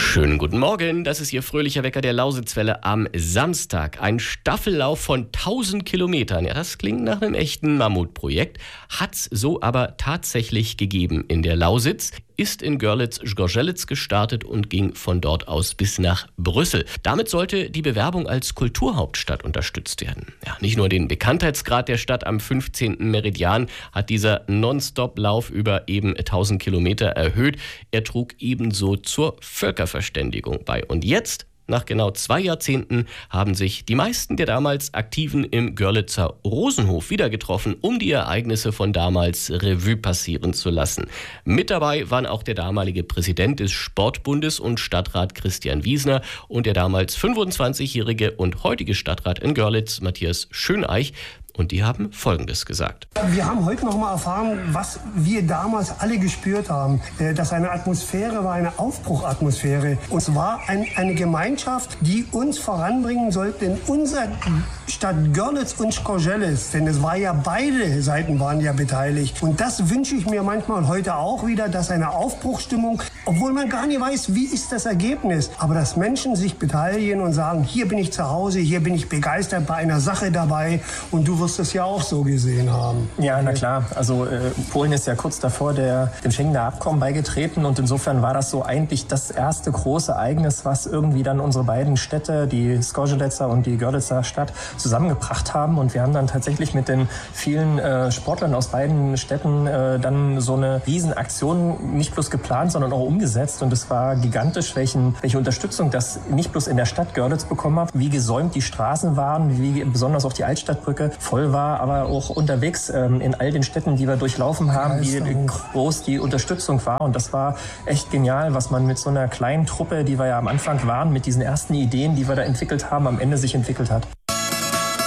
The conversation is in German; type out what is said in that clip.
Schönen guten Morgen, das ist Ihr fröhlicher Wecker der Lausitzwelle am Samstag. Ein Staffellauf von 1000 Kilometern. Ja, das klingt nach einem echten Mammutprojekt. Hat's so aber tatsächlich gegeben in der Lausitz. Ist in Görlitz-Zgorzelec gestartet und ging von dort aus bis nach Brüssel. Damit sollte die Bewerbung als Kulturhauptstadt unterstützt werden. Ja, nicht nur den Bekanntheitsgrad der Stadt am 15. Meridian hat dieser Non-Stop-Lauf über eben 1000 Kilometer erhöht. Er trug ebenso zur Völkerverständigung bei. Und jetzt, nach genau 2 Jahrzehnten, haben sich die meisten der damals Aktiven im Görlitzer Rosenhof wieder getroffen, um die Ereignisse von damals Revue passieren zu lassen. Mit dabei waren auch der damalige Präsident des Sportbundes und Stadtrat Christian Wiesner und der damals 25-jährige und heutige Stadtrat in Görlitz, Matthias Schöneich. Und die haben Folgendes gesagt. Wir haben heute noch mal erfahren, was wir damals alle gespürt haben. Dass eine Atmosphäre war, eine Aufbruchatmosphäre. Und es war eine Gemeinschaft, die uns voranbringen sollte in unserer Stadt Görlitz und Zgorzelec. Denn es war ja, beide Seiten waren ja beteiligt. Und das wünsche ich mir manchmal heute auch wieder, dass eine Aufbruchsstimmung, obwohl man gar nicht weiß, wie ist das Ergebnis. Aber dass Menschen sich beteiligen und sagen, hier bin ich zu Hause, hier bin ich begeistert bei einer Sache dabei. Und du wirst das ja auch so gesehen haben. Ja, na klar. Also Polen ist ja kurz davor dem Schengener Abkommen beigetreten und insofern war das so eigentlich das erste große Ereignis, was irgendwie dann unsere beiden Städte, die Zgorzeleczer und die Görlitzer Stadt, zusammengebracht haben. Und wir haben dann tatsächlich mit den vielen Sportlern aus beiden Städten dann so eine Riesenaktion nicht bloß geplant, sondern auch umgesetzt. Und es war gigantisch, welche Unterstützung das nicht bloß in der Stadt Görlitz bekommen hat, wie gesäumt die Straßen waren, wie besonders auch die Altstadtbrücke voll war, aber auch unterwegs in all den Städten, die wir durchlaufen haben, wie groß die Unterstützung war. Und das war echt genial, was man mit so einer kleinen Truppe, die wir ja am Anfang waren, mit diesen ersten Ideen, die wir da entwickelt haben, am Ende sich entwickelt hat.